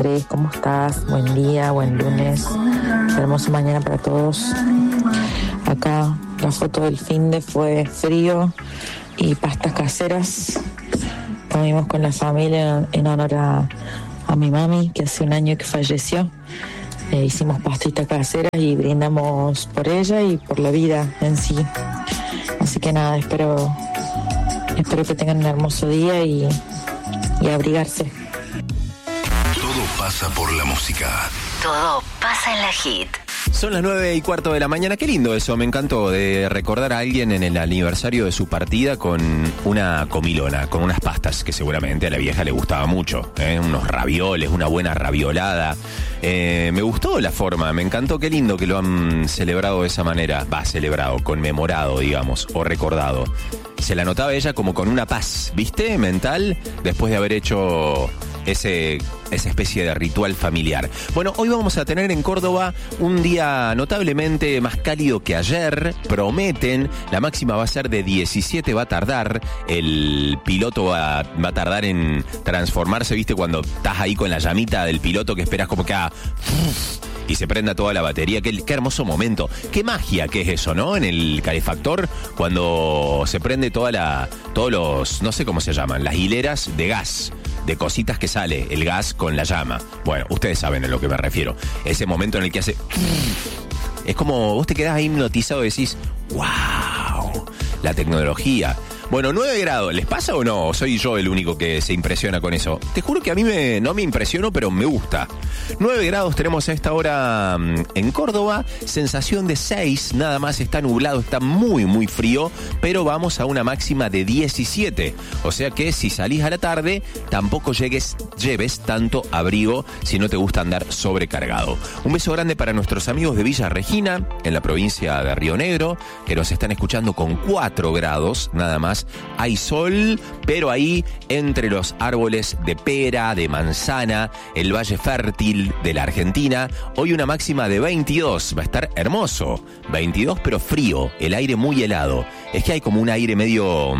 tardes, ¿cómo estás? Buen día, buen lunes, hermosa mañana para todos. Acá la foto del finde fue frío y pastas caseras. Comimos con la familia en honor a mi mami, que hace un año que falleció. Hicimos pastitas caseras y brindamos por ella y por la vida en sí. Así que nada, espero que tengan un hermoso día y abrigarse. Todo pasa por la música. Todo pasa en la hit. Son las 9:15 de la mañana. Qué lindo eso, me encantó, de recordar a alguien en el aniversario de su partida con una comilona, con unas pastas que seguramente a la vieja le gustaba mucho, unos ravioles, una buena raviolada. Me gustó la forma, me encantó, qué lindo que lo han celebrado de esa manera. Conmemorado, digamos, o recordado. Se la notaba ella como con una paz, ¿viste? Mental, después de haber hecho esa especie de ritual familiar. Bueno, hoy vamos a tener en Córdoba un día notablemente más cálido que ayer. Prometen, la máxima va a ser de 17, va a tardar. El piloto va a tardar en transformarse, ¿viste? Cuando estás ahí con la llamita del piloto que esperas como que y se prenda toda la batería. Qué hermoso momento. Qué magia que es eso, ¿no? En el calefactor, cuando se prende todos los, no sé cómo se llaman, las hileras de gas, de cositas que sale el gas con la llama. Bueno, ustedes saben a lo que me refiero. Ese momento en el que hace... Es como vos te quedás ahí hipnotizado y decís, ¡wow! La tecnología. Bueno, 9 grados, ¿les pasa o no? ¿O soy yo el único que se impresiona con eso? Te juro que a mí no me impresionó, pero me gusta. 9 grados tenemos a esta hora en Córdoba, sensación de 6, nada más, está nublado, está muy, muy frío, pero vamos a una máxima de 17. O sea que si salís a la tarde, tampoco lleves tanto abrigo si no te gusta andar sobrecargado. Un beso grande para nuestros amigos de Villa Regina, en la provincia de Río Negro, que nos están escuchando con 4 grados, nada más. Hay sol, pero ahí entre los árboles de pera, de manzana, el valle fértil de la Argentina, hoy una máxima de 22, va a estar hermoso, 22 pero frío, el aire muy helado, es que hay como un aire medio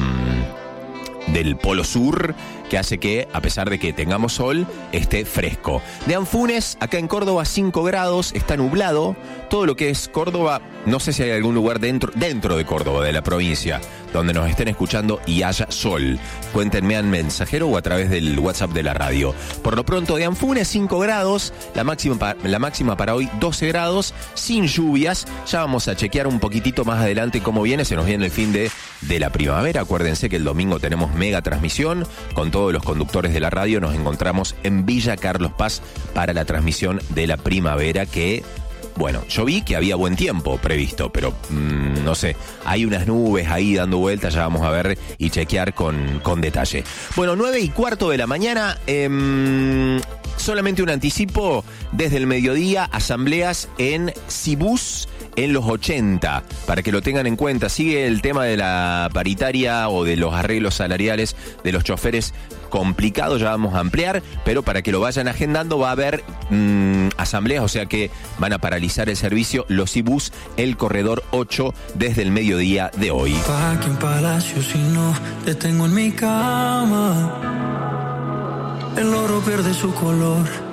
del polo sur que hace que, a pesar de que tengamos sol, esté fresco. De Anfunes, acá en Córdoba, 5 grados, está nublado. Todo lo que es Córdoba, no sé si hay algún lugar dentro de Córdoba, de la provincia, donde nos estén escuchando y haya sol. Cuéntenme al mensajero o a través del WhatsApp de la radio. Por lo pronto, de Anfunes, 5 grados, la máxima para hoy, 12 grados, sin lluvias. Ya vamos a chequear un poquitito más adelante cómo viene. Se nos viene el fin de la primavera. Acuérdense que el domingo tenemos mega transmisión con todos los conductores de la radio. Nos encontramos en Villa Carlos Paz para la transmisión de la primavera que... Bueno, yo vi que había buen tiempo previsto, pero no sé, hay unas nubes ahí dando vueltas, ya vamos a ver y chequear con detalle. Bueno, 9:15 de la mañana, solamente un anticipo, desde el mediodía, asambleas en Cibús en los 80, para que lo tengan en cuenta. Sigue el tema de la paritaria o de los arreglos salariales de los choferes complicado, ya vamos a ampliar, pero para que lo vayan agendando va a haber asambleas, o sea que van a paralizar el servicio los Cibús, el corredor 8, desde el mediodía de hoy. Aquí en Palacio, si no te tengo en mi cama, el oro pierde su color.